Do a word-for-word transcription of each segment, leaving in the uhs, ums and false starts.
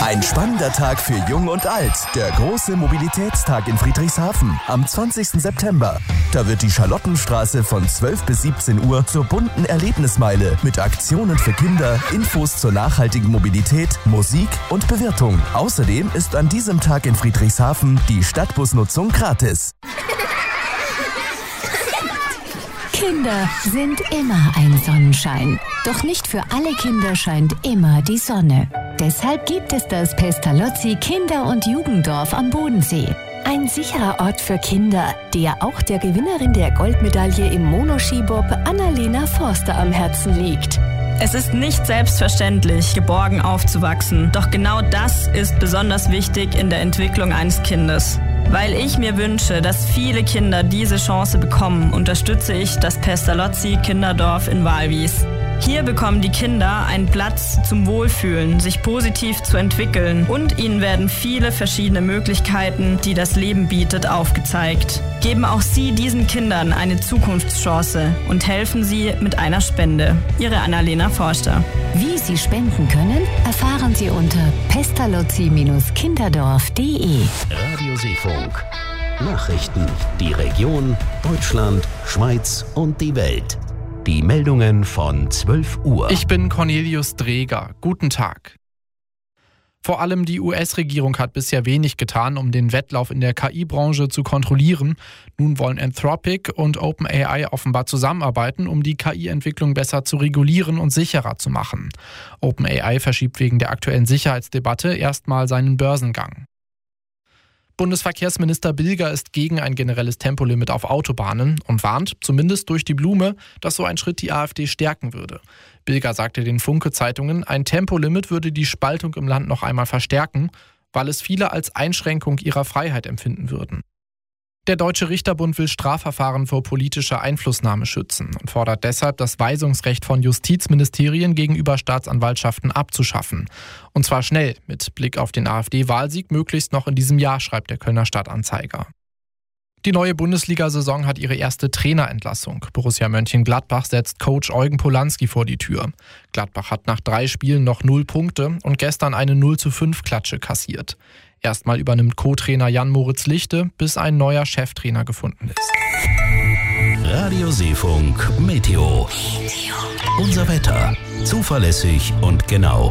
Ein spannender Tag für Jung und Alt. Der große Mobilitätstag in Friedrichshafen am zwanzigsten September. Da wird die Charlottenstraße von zwölf bis siebzehn Uhr zur bunten Erlebnismeile mit Aktionen für Kinder, Infos zur nachhaltigen Mobilität, Musik und Bewirtung. Außerdem ist an diesem Tag in Friedrichshafen die Stadtbusnutzung gratis. Kinder sind immer ein Sonnenschein. Doch nicht für alle Kinder scheint immer die Sonne. Deshalb gibt es das Pestalozzi Kinder- und Jugenddorf am Bodensee. Ein sicherer Ort für Kinder, der auch der Gewinnerin der Goldmedaille im Monoskibob Annalena Forster am Herzen liegt. Es ist nicht selbstverständlich, geborgen aufzuwachsen. Doch genau das ist besonders wichtig in der Entwicklung eines Kindes. Weil ich mir wünsche, dass viele Kinder diese Chance bekommen, unterstütze ich das Pestalozzi Kinderdorf in Walwies. Hier bekommen die Kinder einen Platz zum Wohlfühlen, sich positiv zu entwickeln und ihnen werden viele verschiedene Möglichkeiten, die das Leben bietet, aufgezeigt. Geben auch Sie diesen Kindern eine Zukunftschance und helfen Sie mit einer Spende. Ihre Annalena Forster. Wie Sie spenden können, erfahren Sie unter pestalozzi kinderdorf punkt de. Radio Seefunk. Nachrichten, die Region, Deutschland, Schweiz und die Welt. Die Meldungen von zwölf Uhr. Ich bin Cornelius Dreger. Guten Tag. Vor allem die U S-Regierung hat bisher wenig getan, um den Wettlauf in der K I-Branche zu kontrollieren. Nun wollen Anthropic und OpenAI offenbar zusammenarbeiten, um die K I-Entwicklung besser zu regulieren und sicherer zu machen. OpenAI verschiebt wegen der aktuellen Sicherheitsdebatte erstmal seinen Börsengang. Bundesverkehrsminister Bilger ist gegen ein generelles Tempolimit auf Autobahnen und warnt, zumindest durch die Blume, dass so ein Schritt die AfD stärken würde. Bilger sagte den Funke-Zeitungen, ein Tempolimit würde die Spaltung im Land noch einmal verstärken, weil es viele als Einschränkung ihrer Freiheit empfinden würden. Der Deutsche Richterbund will Strafverfahren vor politischer Einflussnahme schützen und fordert deshalb, das Weisungsrecht von Justizministerien gegenüber Staatsanwaltschaften abzuschaffen. Und zwar schnell, mit Blick auf den AfD-Wahlsieg, möglichst noch in diesem Jahr, schreibt der Kölner Stadtanzeiger. Die neue Bundesliga-Saison hat ihre erste Trainerentlassung. Borussia Mönchengladbach setzt Coach Eugen Polanski vor die Tür. Gladbach hat nach drei Spielen noch null Punkte und gestern eine null zu fünf Klatsche kassiert. Erstmal übernimmt Co-Trainer Jan-Moritz Lichte, bis ein neuer Cheftrainer gefunden ist. Radio Seefunk Meteo. Unser Wetter. Zuverlässig und genau.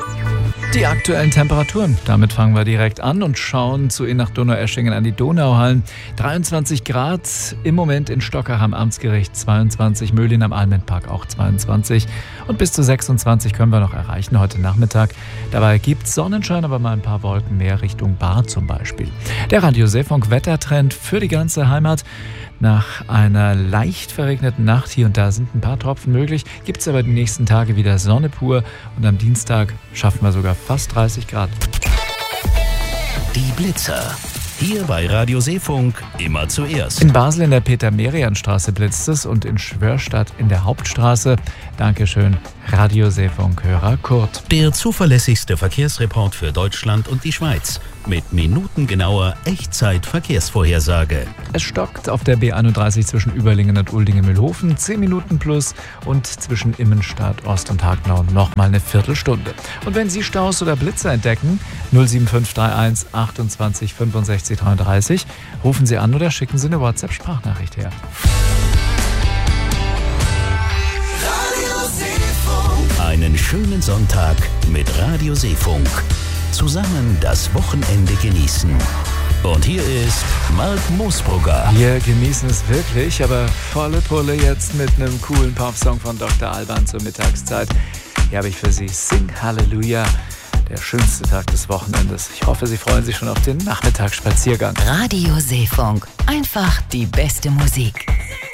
Die aktuellen Temperaturen. Damit fangen wir direkt an und schauen zu Ihnen nach Donaueschingen an die Donauhallen. dreiundzwanzig Grad im Moment in Stockach am Amtsgericht, zweiundzwanzig, Möhlin am Almenpark auch zweiundzwanzig und bis zu sechsundzwanzig können wir noch erreichen heute Nachmittag. Dabei gibt es Sonnenschein, aber mal ein paar Wolken mehr Richtung Bar zum Beispiel. Der Radio Seefunk Wettertrend für die ganze Heimat. Nach einer leicht verregneten Nacht, hier und da sind ein paar Tropfen möglich, gibt es aber die nächsten Tage wieder Sonne pur und am Dienstag schaffen wir sogar fast dreißig Grad. Die Blitzer. Hier bei Radio Seefunk immer zuerst. In Basel in der Peter-Merian-Straße blitzt es und in Schwörstadt in der Hauptstraße. Dankeschön, Radio Seefunk-Hörer Kurt. Der zuverlässigste Verkehrsreport für Deutschland und die Schweiz. Mit minutengenauer Echtzeit-Verkehrsvorhersage. Es stockt auf der B einunddreißig zwischen Überlingen und Uldingen-Mühlhofen zehn Minuten plus und zwischen Immenstadt, Ost und Hagnau nochmal eine Viertelstunde. Und wenn Sie Staus oder Blitzer entdecken, null sieben fünf drei eins achtundzwanzig fünfundsechzig dreiunddreißig, rufen Sie an oder schicken Sie eine WhatsApp-Sprachnachricht her. Einen schönen Sonntag mit Radio Seefunk. Zusammen das Wochenende genießen. Und hier ist Mark Moosbrugger. Wir genießen es wirklich, aber volle Pulle jetzt mit einem coolen Popsong von Doktor Alban zur Mittagszeit. Hier habe ich für Sie Sing Halleluja, der schönste Tag des Wochenendes. Ich hoffe, Sie freuen sich schon auf den Nachmittagsspaziergang. Radio Seefunk, einfach die beste Musik.